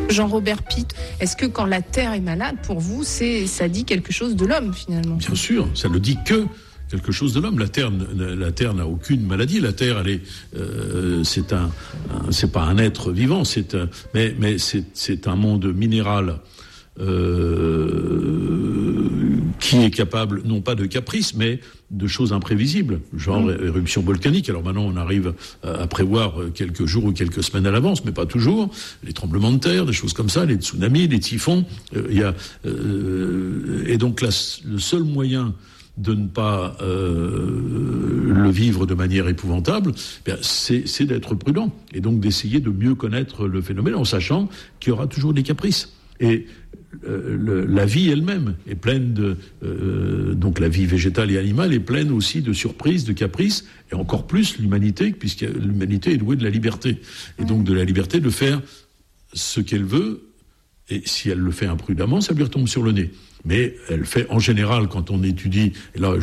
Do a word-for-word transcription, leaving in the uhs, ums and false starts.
Jean-Robert Pitt, est-ce que quand la Terre est malade, pour vous, c'est, ça dit quelque chose de l'homme, finalement ? Bien sûr, ça ne dit que quelque chose de l'homme. La Terre, la Terre n'a aucune maladie. La Terre, elle est, euh, c'est un, un, c'est pas un être vivant, c'est un, mais, mais c'est, c'est un monde minéral euh, qui est capable, non pas de caprices, mais de choses imprévisibles, genre mmh. éruption volcanique. Alors maintenant, on arrive à prévoir quelques jours ou quelques semaines à l'avance, mais pas toujours. Les tremblements de terre, des choses comme ça, les tsunamis, les typhons. Il euh, y a euh, et donc là, le seul moyen de ne pas euh, le vivre de manière épouvantable, bien, c'est, c'est d'être prudent et donc d'essayer de mieux connaître le phénomène en sachant qu'il y aura toujours des caprices. Et euh, le, la vie elle-même est pleine de... Euh, donc la vie végétale et animale est pleine aussi de surprises, de caprices, et encore plus l'humanité, puisque l'humanité est douée de la liberté. Et donc de la liberté de faire ce qu'elle veut, et si elle le fait imprudemment, ça lui retombe sur le nez. Mais elle fait en général, quand on étudie... Et là,